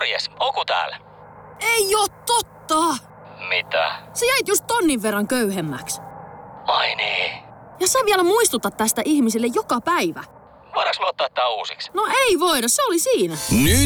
Morjes, Oku täällä. Ei oo totta! Mitä? Sä jäit just tonnin verran köyhemmäksi. Ai niin. Ja sä vielä muistutat tästä ihmisille joka päivä. Voidaanko me ottaa tää uusiksi? No ei voida, se oli siinä. Nyt